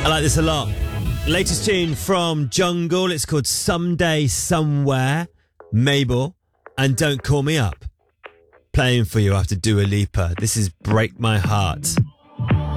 I like this a lot. Latest tune from Jungle. It's called Someday Somewhere. Mabel and Don't Call Me Up. Playing for you after Dua Lipa. This is Break My Heart.